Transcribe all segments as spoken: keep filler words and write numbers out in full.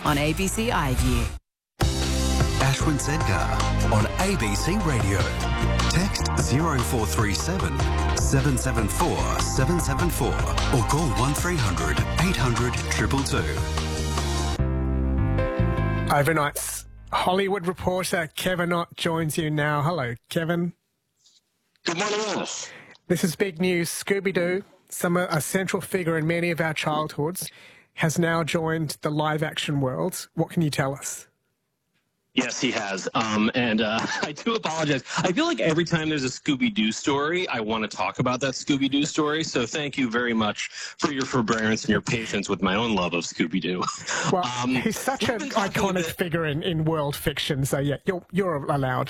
on A B C iView. Ashwin Sedgar on A B C Radio. Text zero four three seven, seven seven four, seven seven four or call one three hundred, eight hundred, two two two. Overnight's Hollywood reporter Kevin Ott joins you now. Hello, Kevin. Good morning, Alice. This is big news. Scooby-Doo, some, a central figure in many of our childhoods, has now joined the live-action world. What can you tell us? Yes, he has. Um, and uh, I do apologize. I feel like every time there's a Scooby-Doo story, I want to talk about that Scooby-Doo story. So thank you very much for your forbearance and your patience with my own love of Scooby-Doo. Well, um, he's such an iconic figure in, in world fiction, so yeah, you're, you're allowed.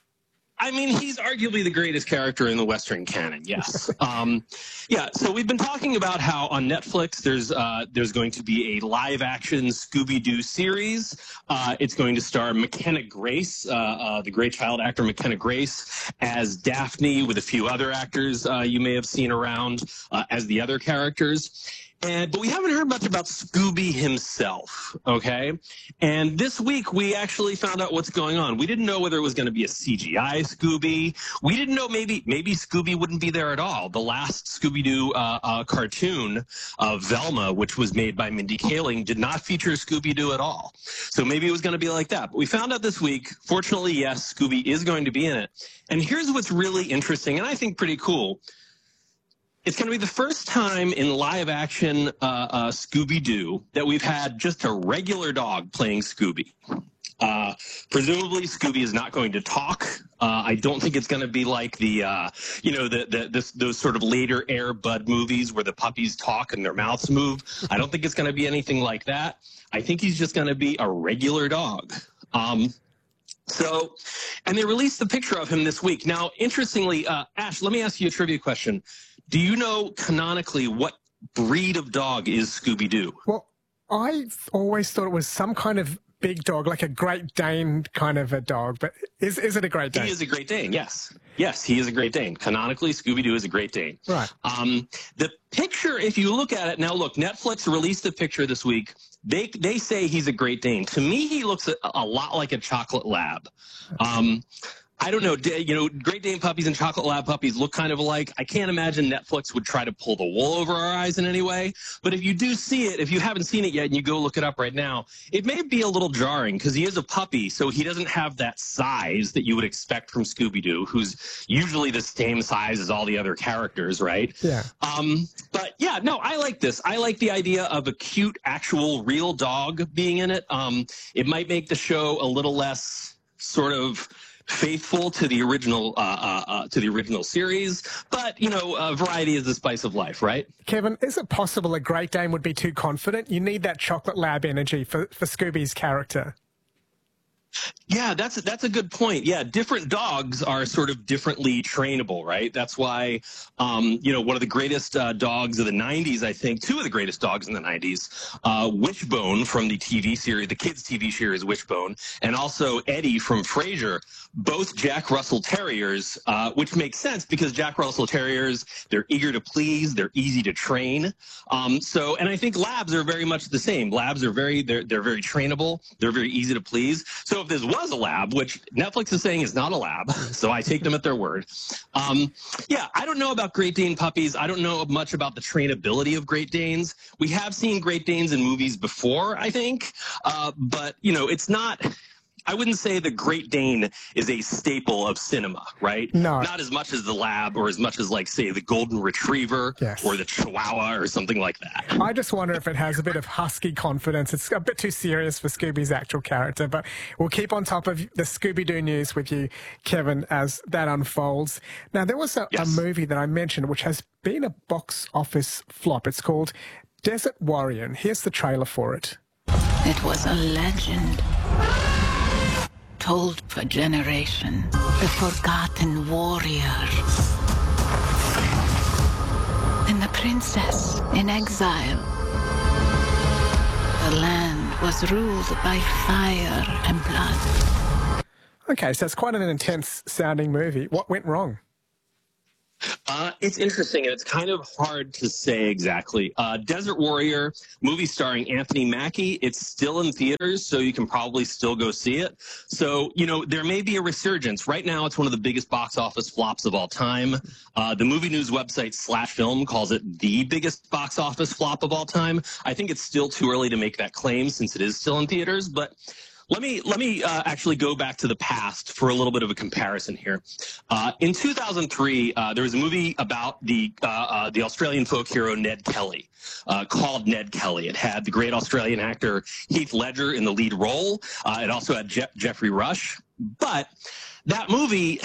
I mean, he's arguably the greatest character in the Western canon, yes. um, yeah, so we've been talking about how on Netflix there's uh, there's going to be a live-action Scooby-Doo series. Uh, it's going to star McKenna Grace, uh, uh, the great child actor McKenna Grace, as Daphne, with a few other actors uh, you may have seen around uh, as the other characters. And, but we haven't heard much about Scooby himself, okay? And this week, we actually found out what's going on. We didn't know whether it was going to be a C G I Scooby. We didn't know maybe maybe Scooby wouldn't be there at all. The last Scooby-Doo uh, uh, cartoon, uh, Velma, which was made by Mindy Kaling, did not feature Scooby-Doo at all. So maybe it was going to be like that. But we found out this week, fortunately, yes, Scooby is going to be in it. And here's what's really interesting, and I think pretty cool. It's going to be the first time in live-action uh, uh, Scooby-Doo that we've had just a regular dog playing Scooby. Uh, presumably, Scooby is not going to talk. Uh, I don't think it's going to be like the, uh, you know, the, the this, those sort of later Air Bud movies where the puppies talk and their mouths move. I don't think it's going to be anything like that. I think he's just going to be a regular dog. Um, so, and they released the picture of him this week. Now, interestingly, uh, Ash, let me ask you a trivia question. Do you know canonically what breed of dog is Scooby-Doo? Well, I always thought it was some kind of big dog, like a Great Dane kind of a dog. But is is it a Great Dane? He is a Great Dane, yes. Yes, he is a Great Dane. Canonically, Scooby-Doo is a Great Dane. Right. Um, the picture, if you look at it, now look, Netflix released a picture this week. They they say he's a Great Dane. To me, he looks a, a lot like a chocolate lab. Um I don't know, you know, Great Dane puppies and Chocolate Lab puppies look kind of alike. I can't imagine Netflix would try to pull the wool over our eyes in any way. But if you do see it, if you haven't seen it yet and you go look it up right now, it may be a little jarring because he is a puppy, so he doesn't have that size that you would expect from Scooby-Doo, who's usually the same size as all the other characters, right? Yeah. Um, but yeah, no, I like this. I like the idea of a cute, actual, real dog being in it. Um, it might make the show a little less sort of faithful to the original uh, uh, uh, to the original series, but you know, uh, variety is the spice of life, right? Kevin, is it possible a Great Dane would be too confident? You need that Chocolate Lab energy for, for Scooby's character. Yeah, that's that's a good point. Yeah, different dogs are sort of differently trainable, right? That's why, um, you know, one of the greatest uh, dogs of the nineties, I think, two of the greatest dogs in the nineties, uh, Wishbone from the T V series, the kids' T V series Wishbone, and also Eddie from Frasier, both Jack Russell Terriers, uh, which makes sense because Jack Russell Terriers, they're eager to please, they're easy to train. Um, so, and I think labs are very much the same. Labs are very, they're, they're very trainable, they're very easy to please. So if this was a lab, which Netflix is saying is not a lab, so I take them at their word. Um, yeah, I don't know about Great Dane puppies. I don't know much about the trainability of Great Danes. We have seen Great Danes in movies before, I think, uh, but, you know, it's not... I wouldn't say the Great Dane is a staple of cinema, right? No. Not as much as the lab or as much as, like, say, the Golden Retriever yes. or the Chihuahua or something like that. I just wonder if it has a bit of husky confidence. It's a bit too serious for Scooby's actual character, but we'll keep on top of the Scooby-Doo news with you, Kevin, as that unfolds. Now, there was a, yes. a movie that I mentioned which has been a box office flop. It's called Desert Warrior, and here's the trailer for it. It was a legend. Told for generation, the forgotten warrior. And the princess in exile. The land was ruled by fire and blood. Okay, so it's quite an intense sounding movie. What went wrong? Uh, it's interesting, and it's kind of hard to say exactly. Uh, Desert Warrior, movie starring Anthony Mackie, it's still in theaters, so you can probably still go see it. So, you know, there may be a resurgence. Right now, it's one of the biggest box office flops of all time. Uh, the movie news website Slash Film calls it the biggest box office flop of all time. I think it's still too early to make that claim since it is still in theaters, but Let me let me uh, actually go back to the past for a little bit of a comparison here. Uh, in two thousand three, uh, there was a movie about the uh, uh, the Australian folk hero Ned Kelly, uh, called Ned Kelly. It had the great Australian actor Heath Ledger in the lead role. Uh, it also had Je- Jeffrey Rush. But that movie,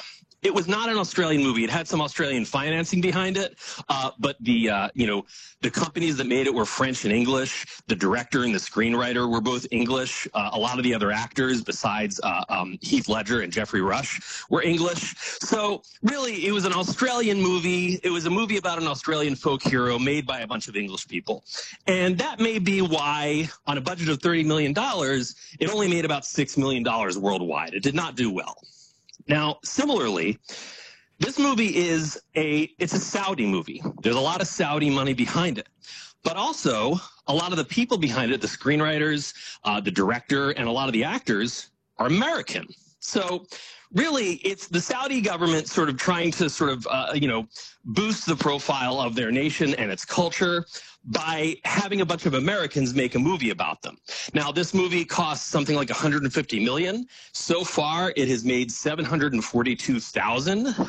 it was not an Australian movie. It had some Australian financing behind it, uh, but the uh, you know the companies that made it were French and English. The director and the screenwriter were both English. Uh, a lot of the other actors, besides uh, um, Heath Ledger and Jeffrey Rush, were English. So really, it was an Australian movie. It was a movie about an Australian folk hero made by a bunch of English people, and that may be why, on a budget of thirty million dollars, it only made about six million dollars worldwide. It did not do well. Now, similarly, this movie is a, it's a Saudi movie. There's a lot of Saudi money behind it. But also, a lot of the people behind it, the screenwriters, uh, the director, and a lot of the actors are American. So really, it's the Saudi government sort of trying to sort of, uh, you know, boost the profile of their nation and its culture by having a bunch of Americans make a movie about them. Now, this movie costs something like one hundred fifty million dollars. So far, it has made seven hundred forty-two thousand dollars.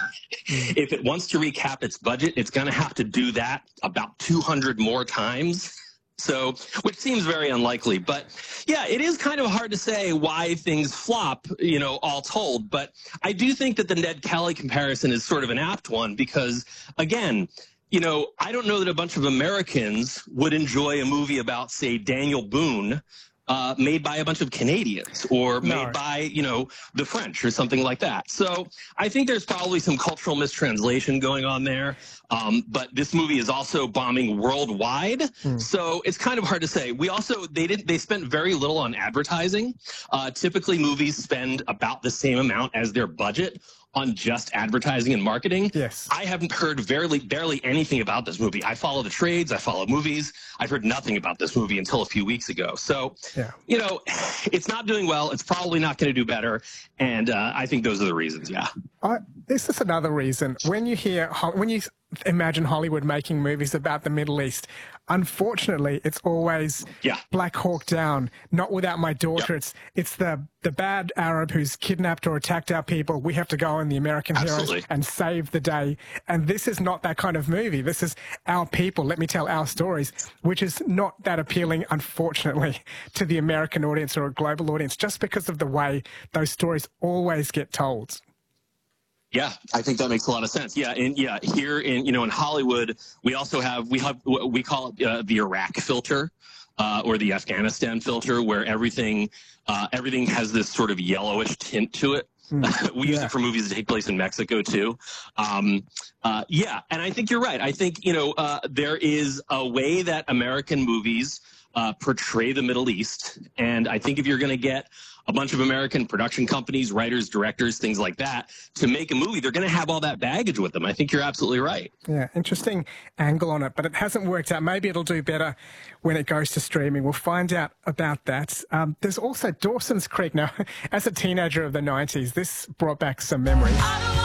If it wants to recap its budget, it's going to have to do that about two hundred more times. So, which seems very unlikely. But yeah, it is kind of hard to say why things flop, you know, all told. But I do think that the Ned Kelly comparison is sort of an apt one because, again, you know, I don't know that a bunch of Americans would enjoy a movie about, say, Daniel Boone uh, made by a bunch of Canadians or No. made by, you know, the French or something like that. So I think there's probably some cultural mistranslation going on there. Um, but this movie is also bombing worldwide. Mm. So it's kind of hard to say. We also, they didn't, they spent very little on advertising. Uh, typically movies spend about the same amount as their budget on just advertising and marketing. Yes. I haven't heard barely, barely anything about this movie. I follow the trades. I follow movies. I've heard nothing about this movie until a few weeks ago. So, yeah. you know, it's not doing well. It's probably not going to do better. And uh, I think those are the reasons, yeah. Uh, this is another reason. When you hear, when you imagine Hollywood making movies about the Middle East, unfortunately, it's always yeah. Black Hawk Down, Not Without My Daughter. Yeah. It's it's the, the bad Arab who's kidnapped or attacked our people. We have to go in, the American Absolutely. heroes, and save the day. And this is not that kind of movie. This is our people. Let me tell our stories, which is not that appealing, unfortunately, to the American audience or a global audience, just because of the way those stories always get told. Yeah, I think that makes a lot of sense. Yeah, and yeah, here in you know in Hollywood, we also have we have we call it uh, the Iraq filter uh, or the Afghanistan filter, where everything uh, everything has this sort of yellowish tint to it. Mm, we yeah. use it for movies that take place in Mexico too. Um, uh, yeah, and I think you're right. I think you know uh, there is a way that American movies uh, portray the Middle East, and I think if you're going to get a bunch of American production companies, writers, directors, things like that, to make a movie, they're going to have all that baggage with them. I think you're absolutely right. Yeah, interesting angle on it, but it hasn't worked out. Maybe it'll do better when it goes to streaming. We'll find out about that. Um, there's also Dawson's Creek. Now, as a teenager of the nineties, this brought back some memories.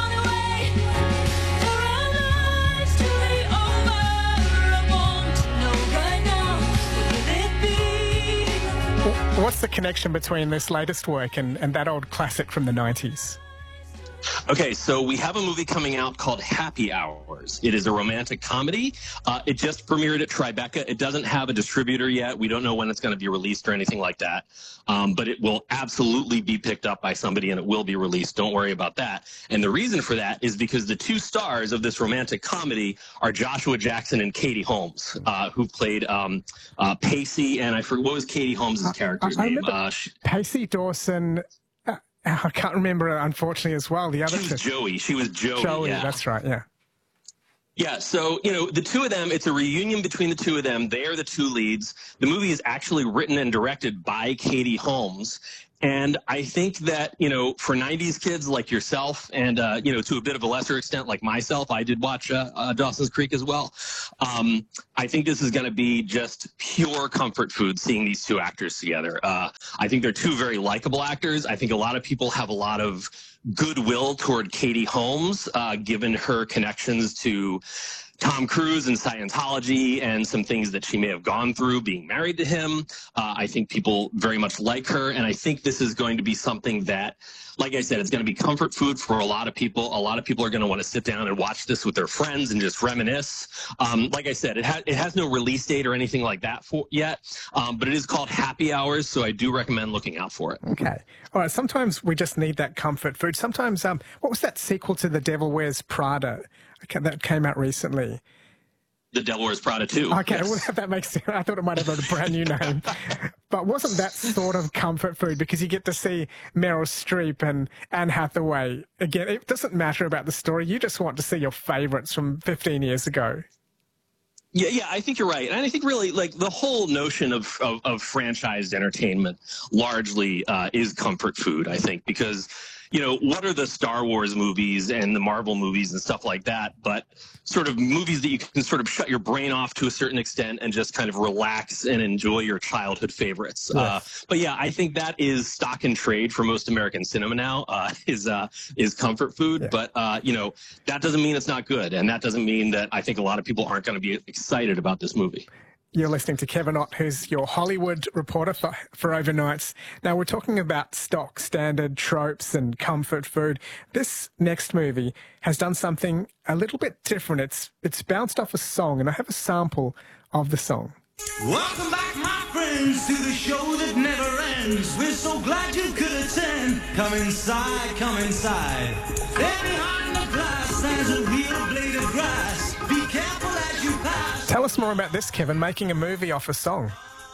What's the connection between this latest work and, and that old classic from the nineties? Okay, so we have a movie coming out called Happy Hours. It is a romantic comedy. Uh, it just premiered at Tribeca. It doesn't have a distributor yet. We don't know when it's going to be released or anything like that. Um, but it will absolutely be picked up by somebody and it will be released. Don't worry about that. And the reason for that is because the two stars of this romantic comedy are Joshua Jackson and Katie Holmes, uh, who played um, uh, Pacey. And I forget, what was Katie Holmes' character's I, I name? Uh, Pacey Dawson. I can't remember, unfortunately, as well. The other She was two. Joey. She was Joey, Joey, yeah. That's right, yeah. Yeah, so, you know, the two of them, it's a reunion between the two of them. They are the two leads. The movie is actually written and directed by Katie Holmes. And I think that, you know, for nineties kids like yourself and, uh, you know, to a bit of a lesser extent like myself, I did watch uh, uh, Dawson's Creek as well. Um, I think this is going to be just pure comfort food seeing these two actors together. Uh, I think they're two very likable actors. I think a lot of people have a lot of goodwill toward Katie Holmes, uh, given her connections to Tom Cruise and Scientology and some things that she may have gone through being married to him. Uh, I think people very much like her, and I think this is going to be something that, like I said, it's going to be comfort food for a lot of people. A lot of people are going to want to sit down and watch this with their friends and just reminisce. Um, like I said, it, ha it has no release date or anything like that for yet, um, but it is called Happy Hours, so I do recommend looking out for it. Okay. All right, sometimes we just need that comfort food. Sometimes, um, what was that sequel to The Devil Wears Prada? Okay, that came out recently. The Devil Wears Prada two. Okay, yes. Well, that makes sense. I thought it might have a brand new name. But wasn't that sort of comfort food? Because you get to see Meryl Streep and Anne Hathaway. Again, it doesn't matter about the story. You just want to see your favorites from fifteen years ago. Yeah, yeah, I think you're right. And I think really, like, the whole notion of, of, of franchised entertainment largely uh, is comfort food, I think, because, you know, what are the Star Wars movies and the Marvel movies and stuff like that, but sort of movies that you can sort of shut your brain off to a certain extent and just kind of relax and enjoy your childhood favorites. Yes. Uh, but yeah, I think that is stock and trade for most American cinema now, uh, is uh, is comfort food. Yeah. But, uh, you know, that doesn't mean it's not good. And that doesn't mean that I think a lot of people aren't going to be excited about this movie. You're listening to Kevin Ott, who's your Hollywood reporter for, for Overnights. Now, we're talking about stock, standard tropes and comfort food. This next movie has done something a little bit different. It's, it's bounced off a song, and I have a sample of the song. Welcome back, my friends, to the show that never ends. We're so glad you could attend. Come inside, come inside. There behind the glass there's a real blade of grass. Be careful as you pass. Tell us more about this, Kevin, making a movie off a song.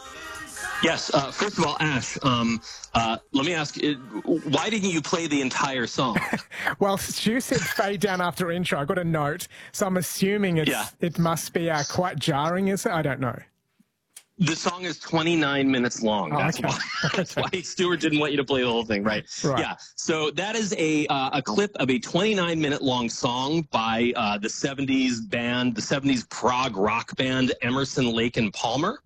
Yes. Uh, first of all, Ash, um, uh, let me ask, uh, why didn't you play the entire song? Well, Stu said fade down after intro. I got a note, so I'm assuming it's, yeah. it must be uh, quite jarring, is it? I don't know. The song is twenty-nine minutes long. Oh, that's okay. why. That's why Stuart didn't want you to play the whole thing, right? Right. Yeah. So that is a uh, a clip of a twenty-nine minute long song by uh, the seventies band, the seventies prog rock band Emerson, Lake and Palmer.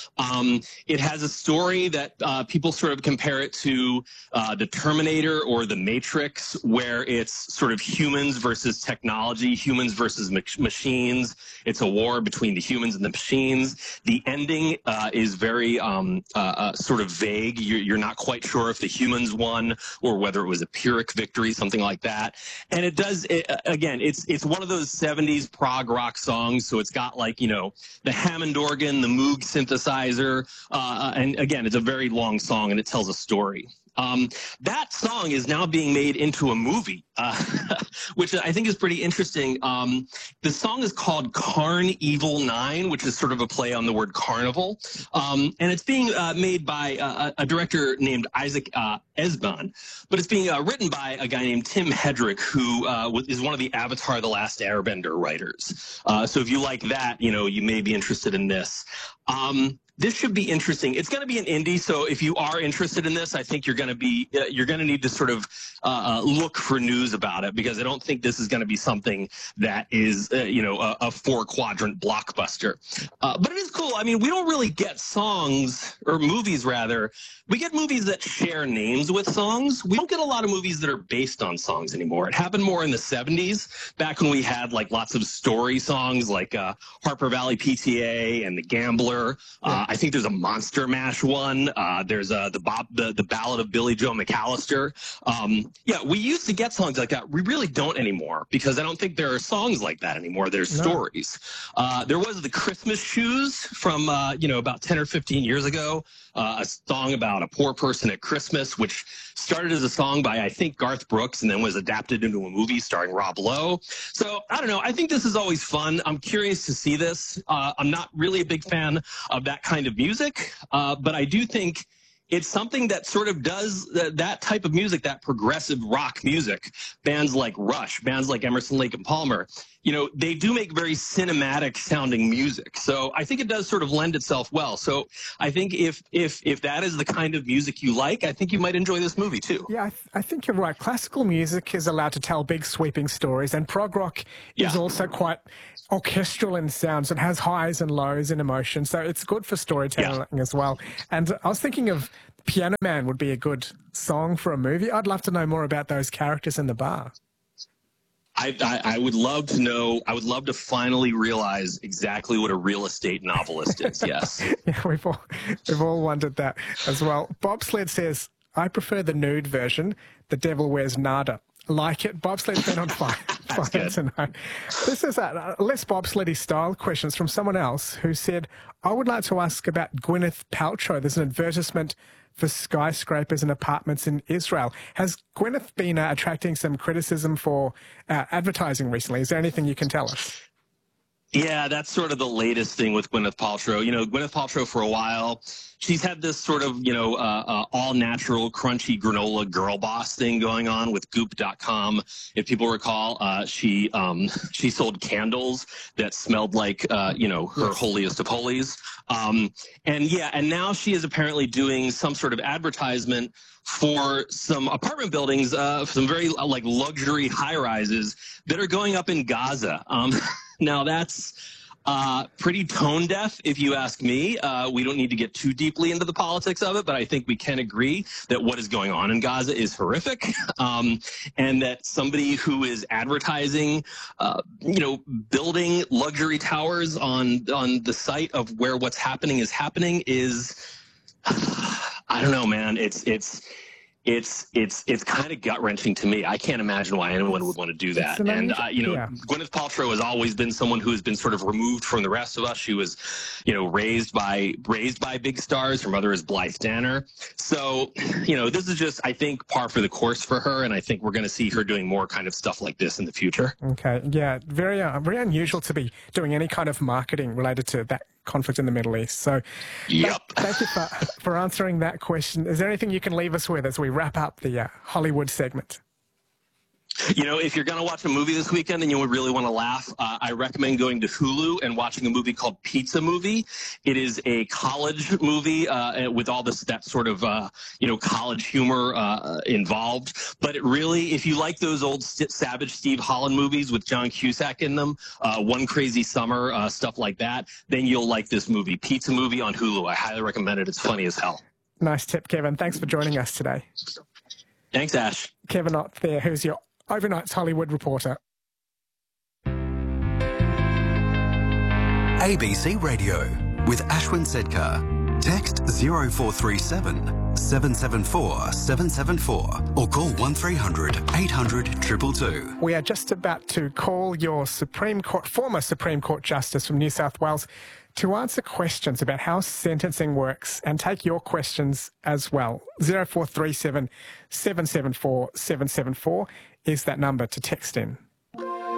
Um, it has a story that uh, people sort of compare it to uh, the Terminator or the Matrix, where it's sort of humans versus technology, humans versus ma machines. It's a war between the humans and the machines. The ending uh, is very um, uh, uh, sort of vague. You're, you're not quite sure if the humans won or whether it was a Pyrrhic victory, something like that. And it does, it, again, it's it's one of those seventies prog rock songs. So it's got, like, you know, the Hammond organ, the Moog synthesizer, uh, and again, it's a very long song and it tells a story. Um, that song is now being made into a movie, uh, which I think is pretty interesting. Um, the song is called Carn Evil nine, which is sort of a play on the word carnival. Um, and it's being uh, made by uh, a director named Isaac uh, Esban, but it's being uh, written by a guy named Tim Hedrick, who uh, is one of the Avatar: The Last Airbender writers. Uh, so if you like that, you know, you may be interested in this. Um, This should be interesting. It's going to be an indie, so if you are interested in this, I think you're going to be uh, you're going to need to sort of uh, uh, look for news about it, because I don't think this is going to be something that is uh, you know a, a four quadrant blockbuster. Uh, but it is cool. I mean, we don't really get songs or movies rather. We get movies that share names with songs. We don't get a lot of movies that are based on songs anymore. It happened more in the seventies, back when we had like lots of story songs like uh, Harper Valley P T A and The Gambler. Uh, I think there's a Monster Mash one. Uh, there's uh, the Bob, the the Ballad of Billy Joe McAllister. Um, yeah, we used to get songs like that. We really don't anymore, because I don't think there are songs like that anymore. There's no. stories. Uh, there was the Christmas Shoes from uh, you know about ten or fifteen years ago. Uh, a song about a poor person at Christmas, which started as a song by, I think, Garth Brooks, and then was adapted into a movie starring Rob Lowe. So, I don't know. I think this is always fun. I'm curious to see this. Uh, I'm not really a big fan of that kind of music, uh, but I do think it's something that sort of does th that type of music, that progressive rock music. Bands like Rush, bands like Emerson, Lake and Palmer, you know, they do make very cinematic sounding music. So I think it does sort of lend itself well. So I think if if if that is the kind of music you like, I think you might enjoy this movie too. Yeah, I, th I think you're right. Classical music is allowed to tell big sweeping stories, and prog rock Yeah. is also quite orchestral in sounds. It has highs and lows in emotion, so it's good for storytelling Yeah. as well. And I was thinking of Piano Man would be a good song for a movie. I'd love to know more about those characters in the bar. I, I, I would love to know, I would love to finally realize exactly what a real estate novelist is, yes. Yeah, we've all, we've all wondered that as well. Bobsled says, I prefer the nude version. The devil wears nada. Like it. Bobsled's been on fire, fire tonight. This is a less bobsleddy style questions from someone else who said, I would like to ask about Gwyneth Paltrow. There's an advertisement for skyscrapers and apartments in Israel. Has Gwyneth been uh, attracting some criticism for uh, advertising recently? Is there anything you can tell us? Yeah, that's sort of the latest thing with Gwyneth Paltrow. You know, Gwyneth Paltrow for a while, she's had this sort of, you know, uh, uh, all-natural, crunchy granola girl boss thing going on with Goop dot com. If people recall, uh, she um, she sold candles that smelled like, uh, you know, her holiest of holies. Um, and yeah, and now she is apparently doing some sort of advertisement for some apartment buildings, uh, some very uh, like luxury high-rises that are going up in Gaza. Um, now that's uh, pretty tone deaf, if you ask me. Uh, we don't need to get too deeply into the politics of it, but I think we can agree that what is going on in Gaza is horrific, um, and that somebody who is advertising, uh, you know, building luxury towers on on the site of where what's happening is happening is, I don't know, man. It's it's. It's it's it's kind of gut wrenching to me. I can't imagine why anyone would want to do that. An and uh, you know, yeah. Gwyneth Paltrow has always been someone who has been sort of removed from the rest of us. She was, you know, raised by raised by big stars. Her mother is Blythe Danner. So, you know, this is just, I think, par for the course for her. And I think we're going to see her doing more kind of stuff like this in the future. Okay, yeah, very uh, very unusual to be doing any kind of marketing related to that conflict in the Middle East. So Yep. th thank you for, for answering that question. Is there anything you can leave us with as we wrap up the uh, Hollywood segment? You know, if you're going to watch a movie this weekend and you would really want to laugh, uh, I recommend going to Hulu and watching a movie called Pizza Movie. It is a college movie uh, with all this that sort of, uh, you know, college humor uh, involved. But it really, if you like those old St Savage Steve Holland movies with John Cusack in them, uh, One Crazy Summer, uh, stuff like that, then you'll like this movie. Pizza Movie on Hulu. I highly recommend it. It's funny as hell. Nice tip, Kevin. Thanks for joining us today. Thanks, Ash. Kevin Ott there, who's your Overnight's Hollywood reporter. A B C Radio with Ashwin Sedkar. Text zero four three seven, seven seven four, seven seven four or call one three hundred, eight hundred, two two two. We are just about to call your Supreme Court, former Supreme Court Justice from New South Wales to answer questions about how sentencing works and take your questions as well. zero four three seven, seven seven four, seven seven four is that number to text in.